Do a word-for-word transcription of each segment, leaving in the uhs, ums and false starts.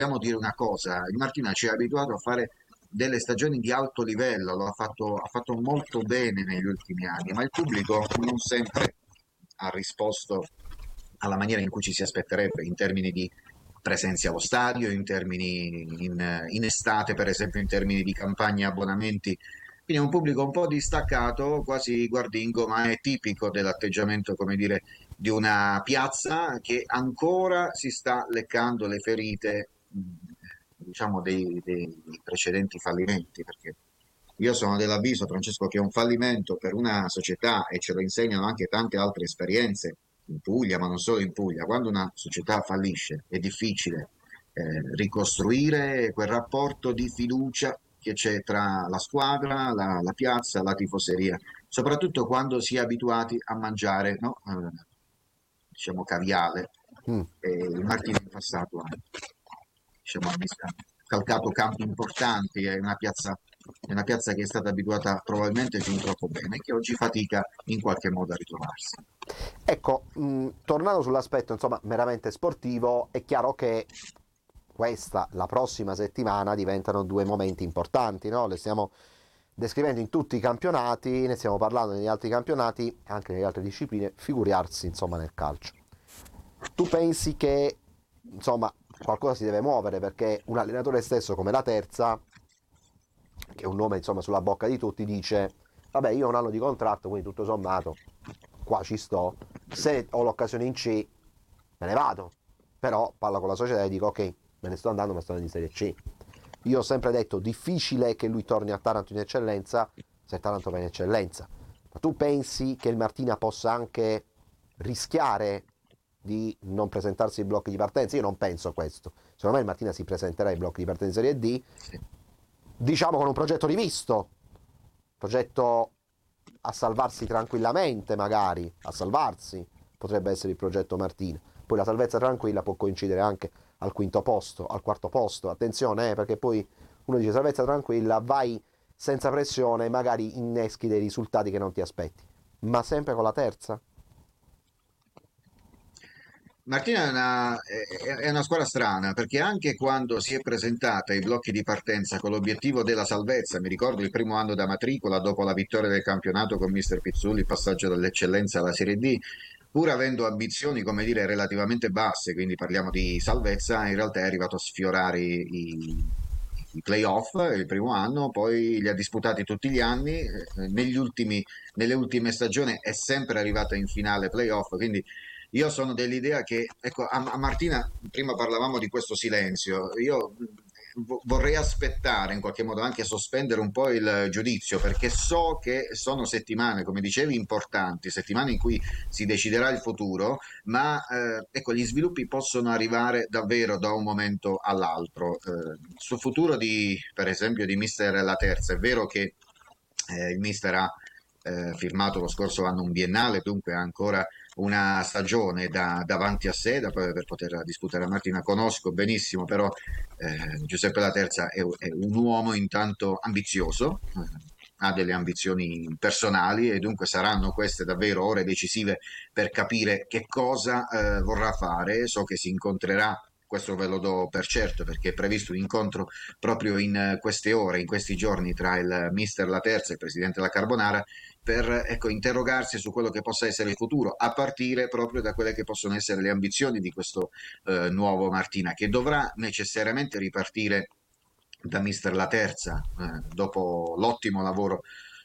dobbiamo dire una cosa, il Martina ci ha abituato a fare delle stagioni di alto livello, lo ha fatto, ha fatto molto bene negli ultimi anni, ma il pubblico non sempre ha risposto alla maniera in cui ci si aspetterebbe, in termini di presenze allo stadio, in termini in, in estate, per esempio, in termini di campagne abbonamenti. Quindi è un pubblico un po' distaccato, quasi guardingo, ma è tipico dell'atteggiamento, come dire, di una piazza che ancora si sta leccando le ferite, mh, diciamo, dei, dei precedenti fallimenti, perché io sono dell'avviso, Francesco, che un fallimento per una società, e ce lo insegnano anche tante altre esperienze in Puglia, ma non solo in Puglia, quando una società fallisce è difficile eh, ricostruire quel rapporto di fiducia che c'è tra la squadra, la, la piazza, la tifoseria, soprattutto quando si è abituati a mangiare, no? Eh, diciamo, caviale. Mm. E il Martino in passato ha, diciamo, ha calcato campi importanti, è una piazza, è una piazza che è stata abituata probabilmente fin troppo bene e che oggi fatica in qualche modo a ritrovarsi. Ecco, mh, tornando sull'aspetto insomma meramente sportivo, è chiaro che questa, la prossima settimana diventano due momenti importanti, no? Le stiamo descrivendo in tutti i campionati, ne stiamo parlando negli altri campionati, anche nelle altre discipline, figuriarsi insomma nel calcio. Tu pensi che insomma qualcosa si deve muovere perché un allenatore stesso come la Terza, che è un nome insomma sulla bocca di tutti, dice vabbè io ho un anno di contratto quindi tutto sommato qua ci sto, se ho l'occasione in C me ne vado, però parlo con la società e dico ok me ne sto andando ma sto andando in Serie C. Io ho sempre detto difficile che lui torni a Taranto in eccellenza se Taranto va in eccellenza, ma tu pensi che il Martina possa anche rischiare di non presentarsi ai blocchi di partenza? Io non penso questo, secondo me il Martina si presenterà ai blocchi di partenza in Serie D, Sì. diciamo con un progetto rivisto, progetto a salvarsi tranquillamente magari, a salvarsi potrebbe essere il progetto Martina, poi la salvezza tranquilla può coincidere anche al quinto posto, al quarto posto, attenzione eh, perché poi uno dice salvezza tranquilla, vai senza pressione, magari inneschi dei risultati che non ti aspetti, ma sempre con la terza? Martina è una, è- è una squadra strana perché anche quando si è presentata ai blocchi di partenza con l'obiettivo della salvezza, mi ricordo il primo anno da matricola dopo la vittoria del campionato con mister Pizzulli, il passaggio dall'eccellenza alla Serie D, pur avendo ambizioni, come dire, relativamente basse, quindi parliamo di salvezza, in realtà è arrivato a sfiorare i, i playoff il primo anno, poi li ha disputati tutti gli anni, eh, negli ultimi, nelle ultime stagioni è sempre arrivata in finale playoff, quindi io sono dell'idea che, ecco, a, a Martina, prima parlavamo di questo silenzio, io vo- vorrei aspettare in qualche modo anche sospendere un po' il giudizio, perché so che sono settimane, come dicevi, importanti, settimane in cui si deciderà il futuro, ma eh, ecco, gli sviluppi possono arrivare davvero da un momento all'altro. Eh, sul futuro di, per esempio, di Mister La Terza, è vero che eh, il Mister ha eh, firmato lo scorso anno un biennale, dunque ha ancora una stagione da, davanti a sé da, per poter discutere a Martina. Conosco benissimo, però eh, Giuseppe La Terza è, è un uomo intanto ambizioso, eh, ha delle ambizioni personali e dunque saranno queste davvero ore decisive per capire che cosa eh, vorrà fare. So che si incontrerà. Questo ve lo do per certo perché è previsto un incontro proprio in eh, queste ore, in questi giorni tra il mister La Terza e il presidente La Carbonara per ecco, interrogarsi su quello che possa essere il futuro, a partire proprio da quelle che possono essere le ambizioni di questo eh, nuovo Martina, che dovrà necessariamente ripartire da mister La Terza, eh, dopo l'ottimo lavoro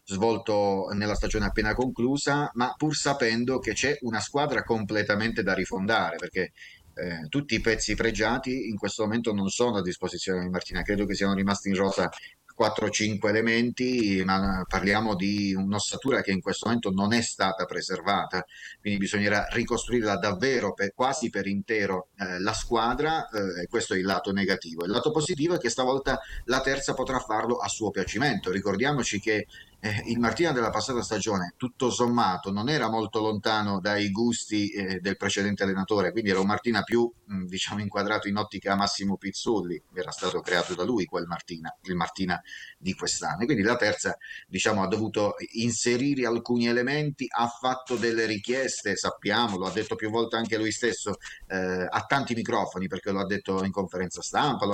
svolto nella stagione appena conclusa, ma pur sapendo che c'è una squadra completamente da rifondare, perché eh, tutti i pezzi pregiati in questo momento non sono a disposizione di Martina, credo che siano rimasti in rosa quattro cinque elementi, ma parliamo di un'ossatura che in questo momento non è stata preservata, quindi bisognerà ricostruirla davvero per, quasi per intero eh, la squadra, eh, e questo è il lato negativo. Il lato positivo è che stavolta la terza potrà farlo a suo piacimento. Ricordiamoci che eh, il Martina della passata stagione, tutto sommato, non era molto lontano dai gusti eh, del precedente allenatore, quindi era un Martina più, mh, diciamo, inquadrato in ottica Massimo Pizzulli, era stato creato da lui quel Martina, il Martina di quest'anno. E quindi la terza, diciamo, ha dovuto inserire alcuni elementi, ha fatto delle richieste, sappiamo, lo ha detto più volte anche lui stesso, eh, a tanti microfoni, perché lo ha detto in conferenza stampa, lo